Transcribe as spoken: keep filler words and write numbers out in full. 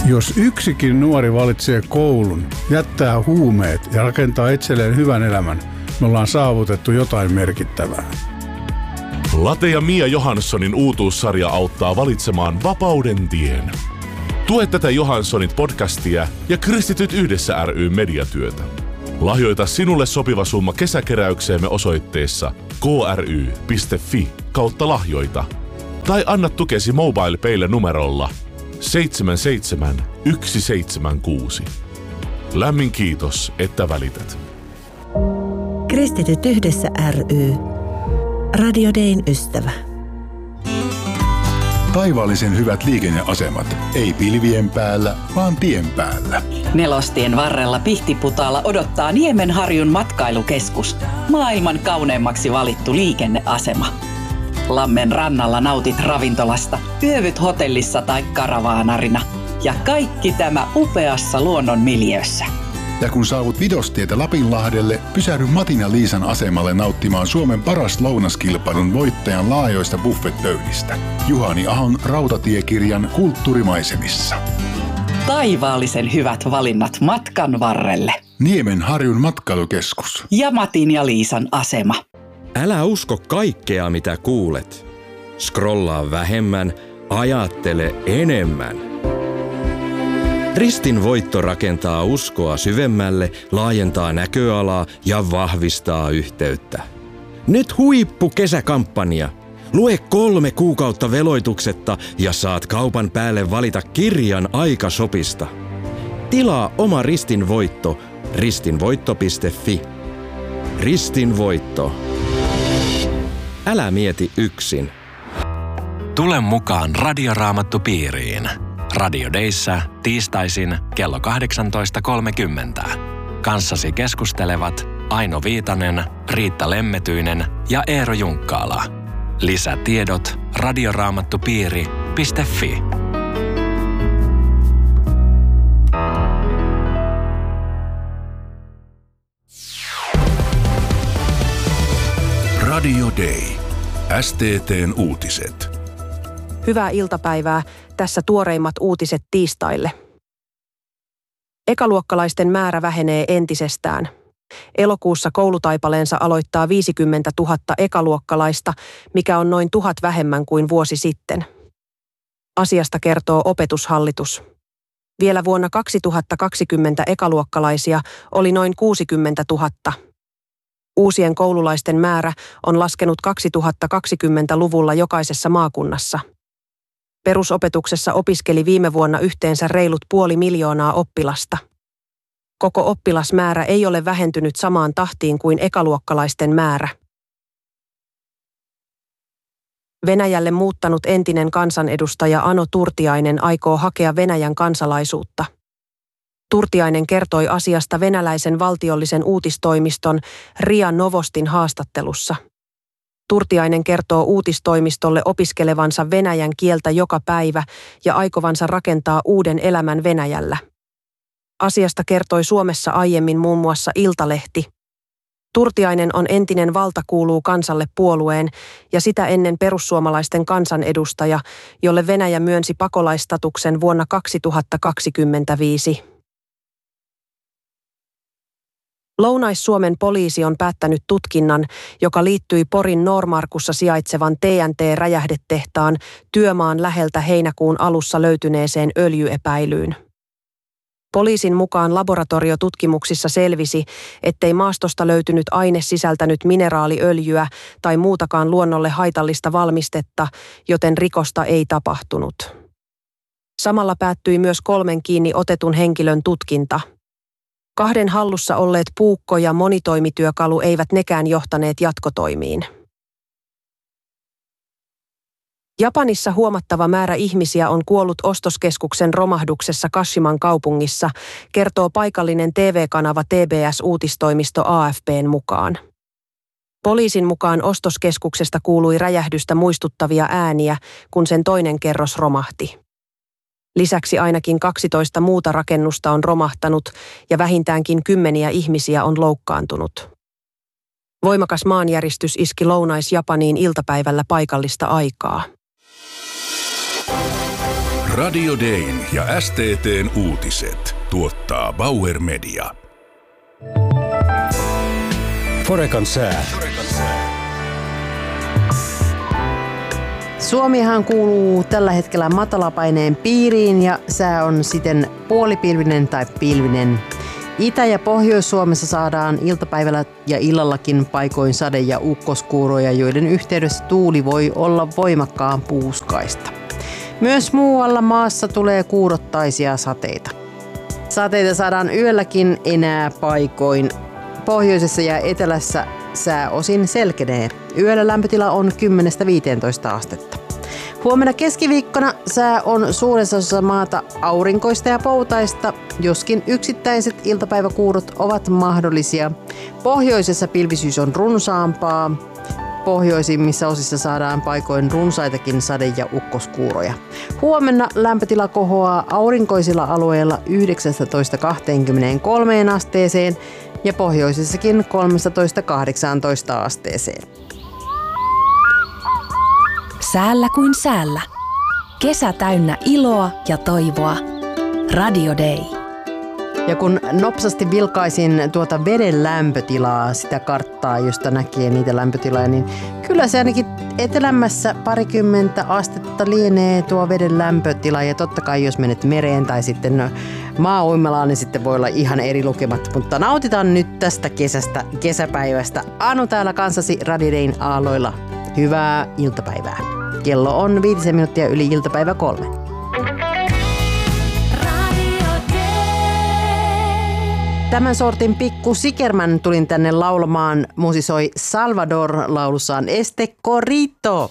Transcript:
Jos yksikin nuori valitsee koulun, jättää huumeet ja rakentaa itselleen hyvän elämän, me ollaan saavutettu jotain merkittävää. Late ja Mia Johanssonin uutuussarja auttaa valitsemaan vapauden tien. Tue tätä Johanssonit podcastia ja Kristityt yhdessä ry mediatyötä. Lahjoita sinulle sopiva summa kesäkeräykseemme osoitteessa kry piste fi kautta lahjoita. Tai anna tukesi MobilePaylle numerolla seitsemän seitsemän yksi seitsemän kuusi. Lämmin kiitos, että välität. Kristityt yhdessä ry. Radio Dayn ystävä. Taivaallisen hyvät liikenneasemat. Ei pilvien päällä, vaan tien päällä. Nelostien varrella Pihtiputaalla odottaa Niemenharjun matkailukeskus. Maailman kauneimmaksi valittu liikenneasema. Lammen rannalla nautit ravintolasta, yövyt hotellissa tai karavaanarina. Ja kaikki tämä upeassa luonnon miljöössä. Ja kun saavut Vidostietä Lapinlahdelle, pysähdy Matin ja Liisan asemalle nauttimaan Suomen paras lounaskilpailun voittajan laajoista buffetpöydistä. Juhani Ahon rautatiekirjan kulttuurimaisemissa. Taivaallisen hyvät valinnat matkan varrelle. Niemenharjun matkailukeskus. Ja Matin ja Liisan asema. Älä usko kaikkea, mitä kuulet. Scrollaa vähemmän, ajattele enemmän. Ristin voitto rakentaa uskoa syvemmälle, laajentaa näköalaa ja vahvistaa yhteyttä. Nyt huippu kesäkampanja. Lue kolme kuukautta veloituksetta ja saat kaupan päälle valita kirjan aikasopista. Tilaa oma Ristin voitto ristinvoitto piste fi. Ristin voitto. Älä mieti yksin. Tule mukaan Radioraamattupiiriin. Radio Dayssä tiistaisin kello kahdeksantoista kolmekymmentä. Kanssasi keskustelevat Aino Viitanen, Riitta Lemmetyinen ja Eero Junkkaala. Lisätiedot radioraamattupiiri piste fi. Radio Day. S T T:n uutiset. Hyvää iltapäivää. Tässä tuoreimmat uutiset tiistaille. Ekaluokkalaisten määrä vähenee entisestään. Elokuussa koulutaipaleensa aloittaa viisikymmentätuhatta ekaluokkalaista, mikä on noin tuhat vähemmän kuin vuosi sitten. Asiasta kertoo Opetushallitus. Vielä vuonna kaksituhattakaksikymmentä ekaluokkalaisia oli noin kuusikymmentätuhatta. Uusien koululaisten määrä on laskenut kaksituhattakaksikymmentäluvulla jokaisessa maakunnassa. Perusopetuksessa opiskeli viime vuonna yhteensä reilut puoli miljoonaa oppilasta. Koko oppilasmäärä ei ole vähentynyt samaan tahtiin kuin ekaluokkalaisten määrä. Venäjälle muuttanut entinen kansanedustaja Ano Turtiainen aikoo hakea Venäjän kansalaisuutta. Turtiainen kertoi asiasta venäläisen valtiollisen uutistoimiston R I A Novostin haastattelussa. Turtiainen kertoo uutistoimistolle opiskelevansa venäjän kieltä joka päivä ja aikovansa rakentaa uuden elämän Venäjällä. Asiasta kertoi Suomessa aiemmin muun muassa Iltalehti. Turtiainen on entinen Valta kuuluu kansalle puolueen ja sitä ennen perussuomalaisten kansanedustaja, jolle Venäjä myönsi pakolaistatuksen vuonna kaksituhattakaksikymmentäviisi. Lounais-Suomen poliisi on päättänyt tutkinnan, joka liittyi Porin Noormarkussa sijaitsevan T N T-räjähdetehtaan työmaan läheltä heinäkuun alussa löytyneeseen öljyepäilyyn. Poliisin mukaan laboratoriotutkimuksissa selvisi, ettei maastosta löytynyt aine sisältänyt mineraaliöljyä tai muutakaan luonnolle haitallista valmistetta, joten rikosta ei tapahtunut. Samalla päättyi myös kolmen kiinni otetun henkilön tutkinta. Kahden hallussa olleet puukko ja monitoimityökalu eivät nekään johtaneet jatkotoimiin. Japanissa huomattava määrä ihmisiä on kuollut ostoskeskuksen romahduksessa Kashiman kaupungissa, kertoo paikallinen T V-kanava T B S-uutistoimisto A F P:n mukaan. Poliisin mukaan ostoskeskuksesta kuului räjähdystä muistuttavia ääniä, kun sen toinen kerros romahti. Lisäksi ainakin kaksitoista muuta rakennusta on romahtanut ja vähintäänkin kymmeniä ihmisiä on loukkaantunut. Voimakas maanjäristys iski Lounais-Japaniin iltapäivällä paikallista aikaa. Radio Dayn ja S T T:n uutiset tuottaa Bauer Media. Forekan sää. Suomihan kuuluu tällä hetkellä matalapaineen piiriin ja sää on siten puolipilvinen tai pilvinen. Itä- ja Pohjois-Suomessa saadaan iltapäivällä ja illallakin paikoin sade- ja ukkoskuuroja, joiden yhteydessä tuuli voi olla voimakkaan puuskaista. Myös muualla maassa tulee kuurottaisia sateita. Sateita saadaan yölläkin enää paikoin. Pohjoisessa ja etelässä sää osin selkenee. Yöllä lämpötila on kymmenestä viiteentoista astetta. Huomenna keskiviikkona sää on suuressa osassa maata aurinkoista ja poutaista, joskin yksittäiset iltapäiväkuurot ovat mahdollisia. Pohjoisessa pilvisyys on runsaampaa. Pohjoisimmissa osissa saadaan paikoin runsaitakin sade- ja ukkoskuuroja. Huomenna lämpötila kohoaa aurinkoisilla alueilla yhdeksäntoista kaksikymmentäkolme asteeseen ja pohjoisessakin kolmetoista kahdeksantoista asteeseen. Säällä kuin säällä. Kesä täynnä iloa ja toivoa. Radio Day. Ja kun nopsasti vilkaisin tuota veden lämpötilaa, sitä karttaa, josta näkee niitä lämpötiloja, niin kyllä se ainakin etelämässä parikymmentä astetta lienee tuo veden lämpötila. Ja totta kai jos menet mereen tai sitten maa-uimalaan, niin sitten voi olla ihan eri lukemat. Mutta nautitaan nyt tästä kesästä, kesäpäivästä. Anu täällä kanssasi Radio Dayn aalloilla. Hyvää iltapäivää. Kello on viitisen minuuttia yli iltapäivä kolme. Tämän sortin pikku Sikerman tulin tänne laulamaan. Musisoi Salvador laulussaan Este Corrito.